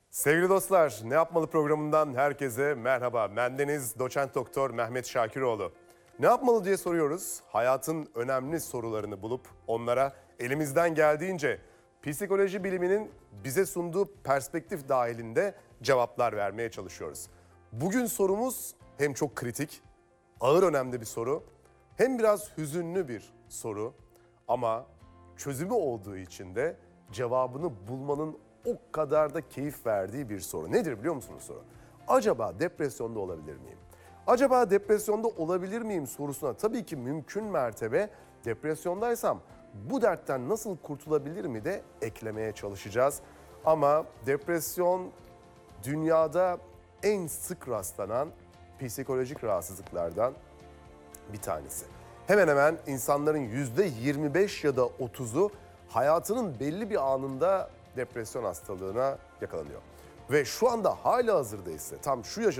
Sevgili dostlar, Ne Yapmalı programından herkese merhaba. Bendeniz Doçent Doktor Mehmet Şakiroğlu. Ne yapmalı diye soruyoruz. Hayatın önemli sorularını bulup onlara elimizden geldiğince psikoloji biliminin bize sunduğu perspektif dahilinde cevaplar vermeye çalışıyoruz. Bugün sorumuz hem çok kritik, ağır önemli bir soru, hem biraz hüzünlü bir soru ama çözümü olduğu için de cevabını bulmanın o kadar da keyif verdiği bir soru. Nedir biliyor musunuz soru? Acaba depresyonda olabilir miyim? Acaba depresyonda olabilir miyim sorusuna tabii ki mümkün mertebe depresyondaysam bu dertten nasıl kurtulabilir mi de eklemeye çalışacağız. Ama depresyon dünyada en sık rastlanan psikolojik rahatsızlıklardan bir tanesi. Hemen hemen insanların %25 ya da 30'u hayatının belli bir anında depresyon hastalığına yakalanıyor. Ve şu anda halihazırda ise tam şu